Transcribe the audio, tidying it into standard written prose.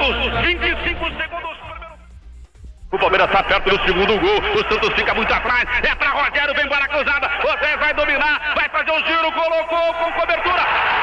minutos, 25 segundos. O Palmeiras está perto do segundo gol. O Santos fica muito atrás. É para Rogério, vem embora a cruzada. O Zé vai dominar, vai fazer o giro, colocou com cobertura.